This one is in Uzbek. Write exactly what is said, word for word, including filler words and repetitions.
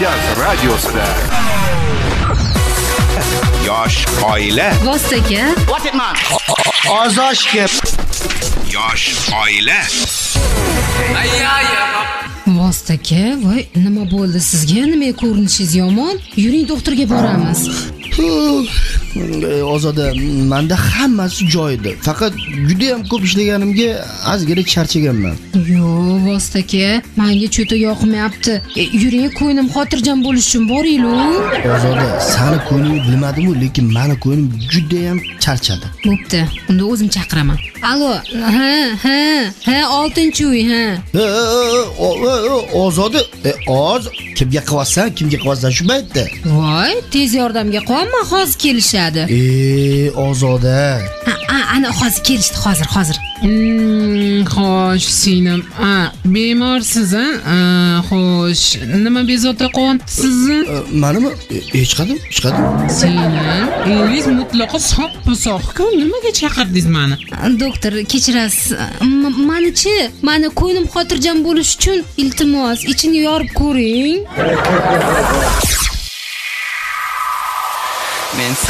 Kavkaz radiosida. Yosh oila. Vostaka. What it man? Ozoshga. Yosh oila. Vostaka, voy, nima bo'ldi sizga? Nima ko'rinishingiz yomon? Yuring doktorga boramiz. Ozoda, menda hammasi joyida. Faqat juda ham ko'p ishlaganimga ozgina charchaganman. Yo, Vostaka, menga cho'ta yoqmayapti. E, yuring, ko'nglim xotirjam bo'lish uchun boringlar. Ozoda, seni ko'nglingni bilmadim-ku, lekin meni ko'nglim juda ham charchadi. Bo'pti, unda o'zim chaqiraman. Alo, ha, ha, ha, oltinchi uy, ha. Ozoda, oz, kimga qilyapsan, kimga qilyapsan shu paytda? Voy, tez yordamga qolma, hozir kelishadi. E, Ozoda. Ha, ana hozir kelishdi, hozir, hozir. Hmm, xo'sh, singlim. Ha, bemorsiz, ha? Xo'sh, nima bezovta qilyapsiz? Menimi? Hech qadim, hech qadim. Singlim, elingiz mutlaqo sop-soq-ku. Nimaga chaqirdingiz meni? Doktor, kechirasiz. Mani-chi, mani ko'nglim xotirjam bo'lish uchun iltimos, ichini yorib ko'ring. Men